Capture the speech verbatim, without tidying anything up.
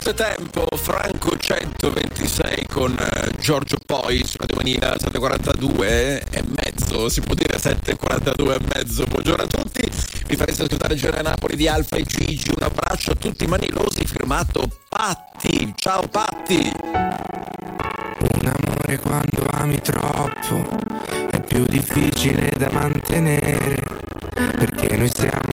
Tempo, Franco centoventisei con uh, Giorgio Poi su Radio Mania, sette e quarantadue e mezzo, si può dire sette e quarantadue e mezzo. Buongiorno a tutti, vi farete ascoltare Giorgio Napoli di Alfa e Gigi, un abbraccio a tutti manilosi, firmato Patti. Ciao Patti. Un amore quando ami troppo è più difficile da mantenere, perché noi siamo